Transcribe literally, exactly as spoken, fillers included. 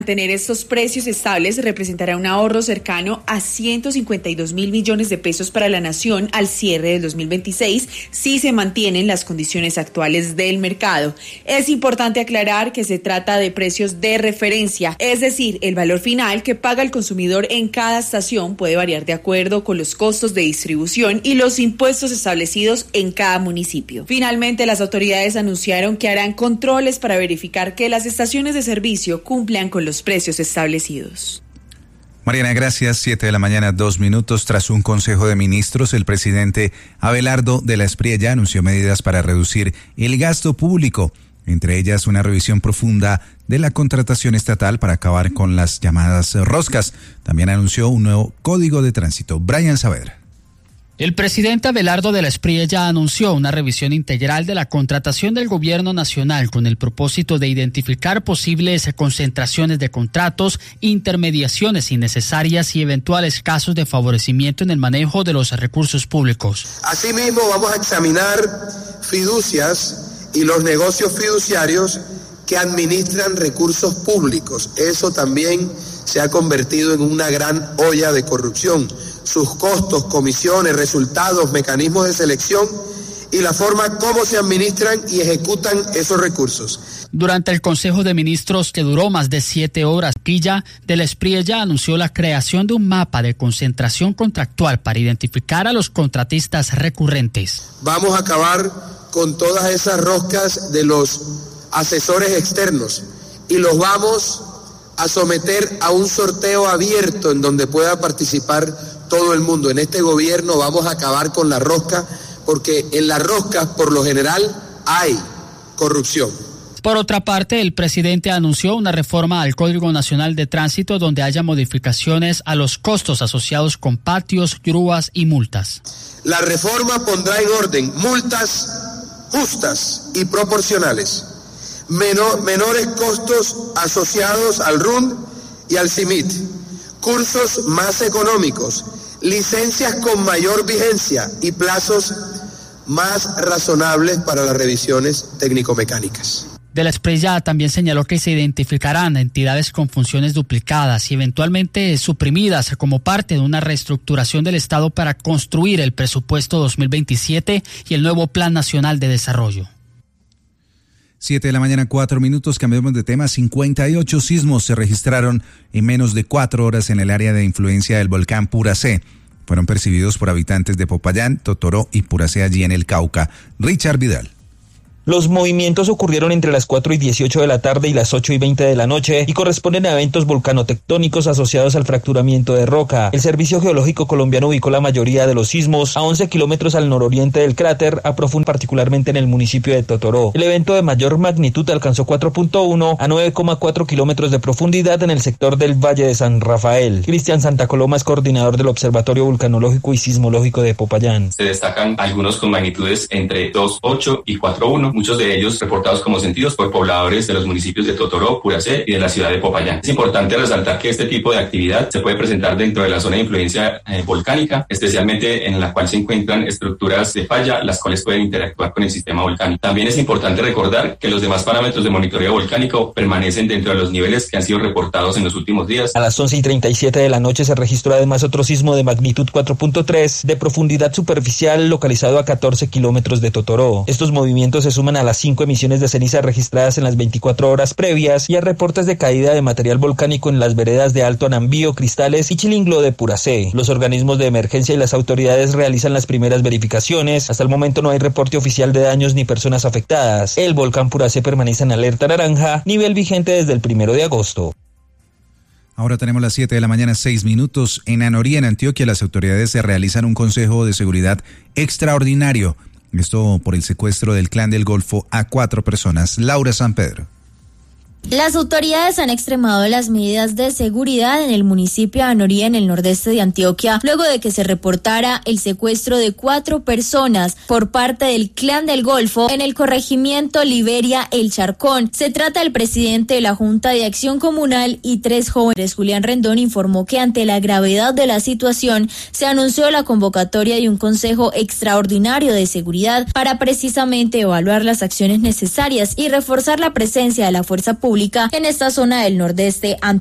Mantener estos precios estables representará un ahorro cercano a ciento cincuenta y dos mil millones de pesos para la nación al cierre del dos mil veintiséis si se mantienen las condiciones actuales del mercado. Es importante aclarar que se trata de precios de referencia, es decir, el valor final que paga el consumidor en cada estación puede variar de acuerdo con los costos de distribución y los impuestos establecidos en cada municipio. Finalmente, las autoridades anunciaron que harán controles para verificar que las estaciones de servicio cumplan con los los precios establecidos. Mariana, gracias. Siete de la mañana, dos minutos. Tras un consejo de ministros, el presidente Abelardo de la Espriella anunció medidas para reducir el gasto público, entre ellas una revisión profunda de la contratación estatal para acabar con las llamadas roscas. También anunció un nuevo código de tránsito. Brian Saavedra. El presidente Abelardo de la Espriella anunció una revisión integral de la contratación del gobierno nacional con el propósito de identificar posibles concentraciones de contratos, intermediaciones innecesarias y eventuales casos de favorecimiento en el manejo de los recursos públicos. Asimismo, vamos a examinar fiducias y los negocios fiduciarios que administran recursos públicos. Eso también se ha convertido en una gran olla de corrupción. Sus costos, comisiones, resultados, mecanismos de selección y la forma como se administran y ejecutan esos recursos. Durante el Consejo de Ministros, que duró más de siete horas, Pilla de la Espriella anunció la creación de un mapa de concentración contractual para identificar a los contratistas recurrentes. Vamos a acabar con todas esas roscas de los asesores externos y los vamos a someter a un sorteo abierto en donde pueda participar todo el mundo. En este gobierno vamos a acabar con la rosca, porque en las roscas por lo general hay corrupción. Por otra parte, el presidente anunció una reforma al Código Nacional de Tránsito donde haya modificaciones a los costos asociados con patios, grúas y multas. La reforma pondrá en orden multas justas y proporcionales, menor, menores costos asociados al R U N y al C I M I T, cursos más económicos, licencias con mayor vigencia y plazos más razonables para las revisiones técnico-mecánicas. De la Espriella también señaló que se identificarán entidades con funciones duplicadas y eventualmente suprimidas como parte de una reestructuración del Estado para construir el presupuesto dos mil veintisiete y el nuevo Plan Nacional de Desarrollo. Siete de la mañana, cuatro minutos, cambiamos de tema. cincuenta y ocho sismos se registraron en menos de cuatro horas en el área de influencia del volcán Puracé. Fueron percibidos por habitantes de Popayán, Totoró y Puracé allí en el Cauca. Richard Vidal. Los movimientos ocurrieron entre las cuatro y dieciocho de la tarde y las ocho y veinte de la noche y corresponden a eventos volcanotectónicos asociados al fracturamiento de roca. El Servicio Geológico Colombiano ubicó la mayoría de los sismos a once kilómetros al nororiente del cráter, a profundo particularmente en el municipio de Totoró. El evento de mayor magnitud alcanzó cuatro punto uno a nueve coma cuatro kilómetros de profundidad en el sector del Valle de San Rafael. Cristian Santa Coloma es coordinador del Observatorio Vulcanológico y Sismológico de Popayán. Se destacan algunos con magnitudes entre dos punto ocho y cuatro punto uno. Muchos de ellos reportados como sentidos por pobladores de los municipios de Totoró, Puracé y de la ciudad de Popayán. Es importante resaltar que este tipo de actividad se puede presentar dentro de la zona de influencia eh, volcánica, especialmente en la cual se encuentran estructuras de falla, las cuales pueden interactuar con el sistema volcánico. También es importante recordar que los demás parámetros de monitoreo volcánico permanecen dentro de los niveles que han sido reportados en los últimos días. A las once y treinta y siete de la noche se registró además otro sismo de magnitud cuatro punto tres de profundidad superficial localizado a catorce kilómetros de Totoró. Estos movimientos se suman a las cinco emisiones de ceniza registradas en las veinticuatro horas previas y a reportes de caída de material volcánico en las veredas de Alto Anambío, Cristales y Chilinglo de Puracé. Los organismos de emergencia y las autoridades realizan las primeras verificaciones. Hasta el momento no hay reporte oficial de daños ni personas afectadas. El volcán Puracé permanece en alerta naranja, nivel vigente desde el primero de agosto. Ahora tenemos las siete de la mañana, seis minutos. En Anorí, en Antioquia, las autoridades se realizan un consejo de seguridad extraordinario. Esto por el secuestro del Clan del Golfo a cuatro personas. Laura San Pedro. Las autoridades han extremado las medidas de seguridad en el municipio de Anorí, en el nordeste de Antioquia, luego de que se reportara el secuestro de cuatro personas por parte del Clan del Golfo en el corregimiento Liberia El Charcón. Se trata del presidente de la Junta de Acción Comunal y tres jóvenes. Julián Rendón informó que ante la gravedad de la situación se anunció la convocatoria de un consejo extraordinario de seguridad para precisamente evaluar las acciones necesarias y reforzar la presencia de la fuerza pública pública en esta zona del nordeste antioqueño.